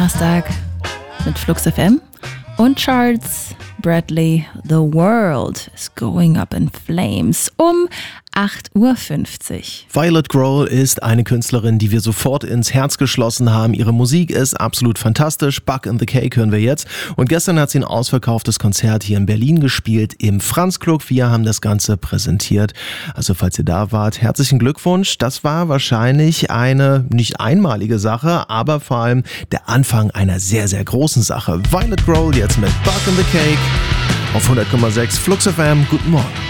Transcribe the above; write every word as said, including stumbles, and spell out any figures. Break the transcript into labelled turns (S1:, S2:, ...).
S1: Donnerstag mit Flux F M und Charles Bradley. The World is Going Up in Flames um acht Uhr fünfzig.
S2: Violet Grohl ist eine Künstlerin, die wir sofort ins Herz geschlossen haben. Ihre Musik ist absolut fantastisch. Bug in the Cake hören wir jetzt. Und gestern hat sie ein ausverkauftes Konzert hier in Berlin gespielt, im Franz-Club. Wir haben das Ganze präsentiert. Also falls ihr da wart, herzlichen Glückwunsch. Das war wahrscheinlich eine nicht einmalige Sache, aber vor allem der Anfang einer sehr, sehr großen Sache. Violet Grohl jetzt mit Bug in the Cake auf hundert Komma sechs Flux F M. Guten Morgen.